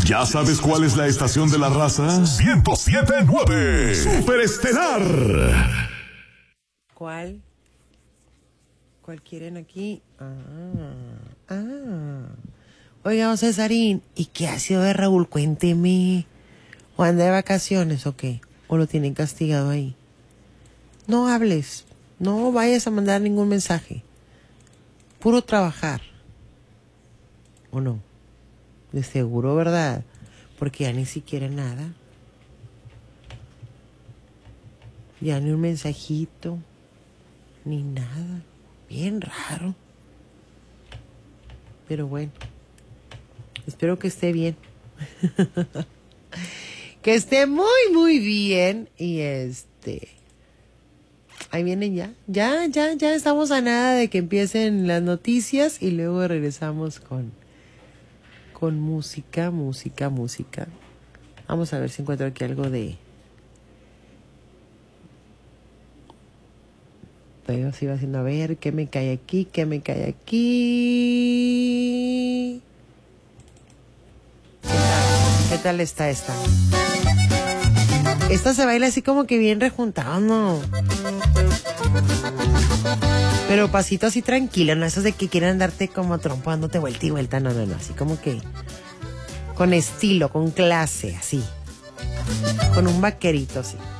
¿Ya sabes cuál es la estación de la raza? 107.9 Superestelar. ¿Cuál? ¿Cuál quieren aquí? Oiga, don Cesarín, ¿y qué ha sido de Raúl? Cuénteme. ¿O anda de vacaciones o qué? ¿O lo tienen castigado ahí? No hables. No vayas a mandar ningún mensaje. Puro trabajar. ¿O no? De seguro, ¿verdad? Porque ya ni siquiera nada. Ya ni un mensajito. Ni nada. Bien raro. Pero bueno. Espero que esté bien. Que esté muy, muy bien. Y ahí vienen ya. Ya estamos a nada de que empiecen las noticias. Y luego regresamos con música. Vamos a ver si encuentro aquí algo de... Pero sigo haciendo, a ver, ¿qué me cae aquí? ¿Qué tal está esta? Esta se baila así como que bien rejuntado, ¿no? Pero pasito así tranquilo, no esos de que quieran darte como trompo dándote vuelta y vuelta, no, así como que con estilo, con clase, así. Con un vaquerito, así.